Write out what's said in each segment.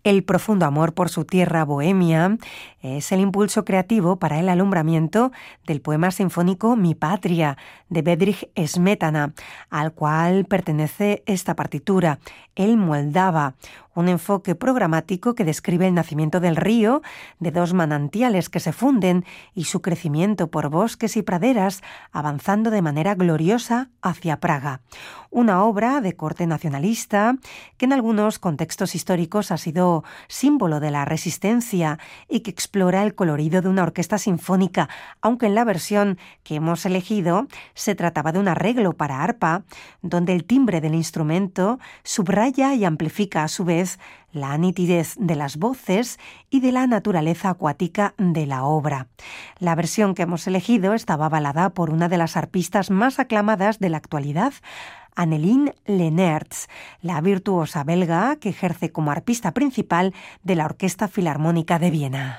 El profundo amor por su tierra bohemia es el impulso creativo para el alumbramiento del poema sinfónico Mi Patria, de Bedřich Smetana, al cual pertenece esta partitura, El Moldava, un enfoque programático que describe el nacimiento del río, de dos manantiales que se funden y su crecimiento por bosques y praderas, avanzando de manera gloriosa hacia Praga. Una obra de corte nacionalista que en algunos contextos históricos ha sido símbolo de la resistencia y que explora el colorido de una orquesta sinfónica, aunque en la versión que hemos elegido se trataba de un arreglo para arpa, donde el timbre del instrumento subraya y amplifica a su vez la nitidez de las voces y de la naturaleza acuática de la obra. La versión que hemos elegido estaba avalada por una de las arpistas más aclamadas de la actualidad, Anneleen Leenaerts, la virtuosa belga que ejerce como arpista principal de la Orquesta Filarmónica de Viena.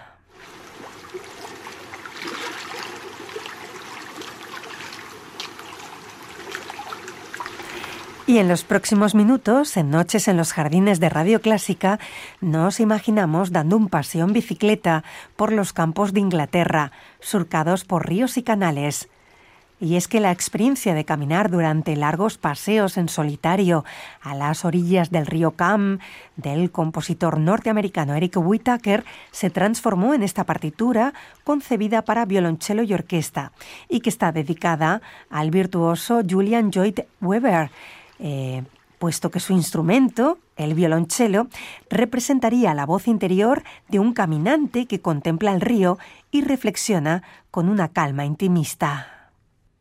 Y en los próximos minutos, en Noches en los Jardines de Radio Clásica, nos imaginamos dando un paseo en bicicleta por los campos de Inglaterra, surcados por ríos y canales. Y es que la experiencia de caminar durante largos paseos en solitario a las orillas del río Cam del compositor norteamericano Eric Whitacre se transformó en esta partitura concebida para violonchelo y orquesta y que está dedicada al virtuoso Julian Lloyd Webber, puesto que su instrumento, el violonchelo, representaría la voz interior de un caminante que contempla el río y reflexiona con una calma intimista.